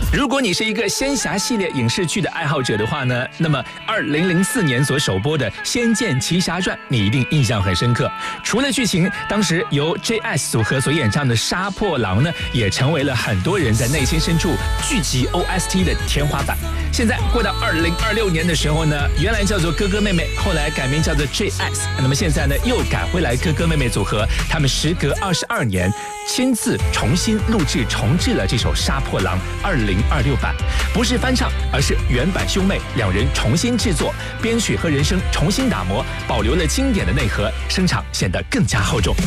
如果你是一个仙侠系列影视剧的爱好者的话呢，那么2004年所首播的《仙剑奇侠传》你一定印象很深刻。除了剧情，当时由 JS 组合所演唱的《杀破狼》呢，也成为了很多人在内心深处剧集 OST 的天花板。现在过到2026年的时候呢，原来叫做哥哥妹妹，后来改名叫做 JS， 那么现在呢又改回来哥哥妹妹组合，他们时隔22年亲自重新录制重制了这首《杀破狼》2026版，不是翻唱，而是原版兄妹两人重新制作，编曲和人声重新打磨，保留了经典的内核，声场显得更加厚重。